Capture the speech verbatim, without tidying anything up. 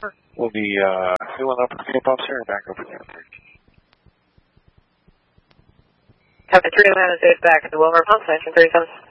We'll be uh, filling up the fuel pumps here and back over there. Captain three oh nine is back at the Wilmer pump, station thirty-seven.